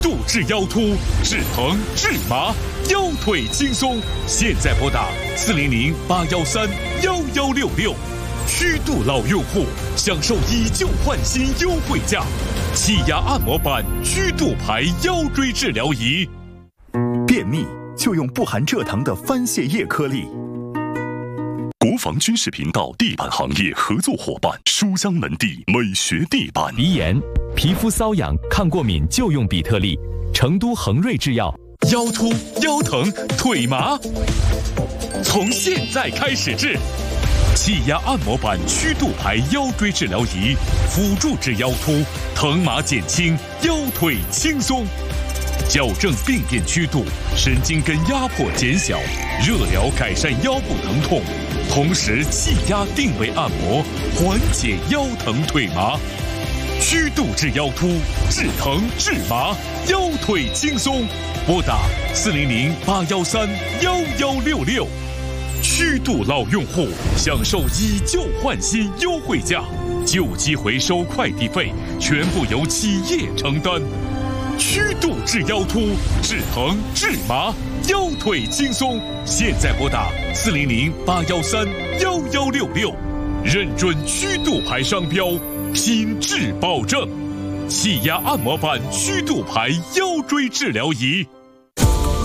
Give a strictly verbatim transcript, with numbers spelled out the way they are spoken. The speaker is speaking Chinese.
度治腰突、治疼、治麻、腰腿轻松。现在拨打四零零八幺三幺幺六六。虚度老用户享受以旧换新优惠价，气压按摩板虚度牌腰椎治疗仪。 便秘就用不含蔗糖的番泻叶颗粒。国防军事频道地板行业合作伙伴书香门第美学地板。 鼻炎、皮肤瘙痒、抗过敏就用比特利。成都恒瑞制药。 腰突、腰疼、腿麻，从现在开始治。气压按摩板虚度牌腰椎治疗仪，辅助治腰突，疼麻减轻，腰腿轻松。矫正病变曲度，神经根压迫减小，热疗改善腰部疼痛，同时气压定位按摩，缓解腰疼腿麻。虚度治腰突，治疼治麻，腰腿轻松。拨打四零零八幺三幺幺六六。虚度老用户享受以旧换新优惠价，旧机回收快递费全部由企业承担。虚度治腰突，治疼治麻，腰腿轻松。现在拨打四零零八幺三幺幺六六，认准虚度牌商标，品质保证。气压按摩板虚度牌腰椎治疗仪。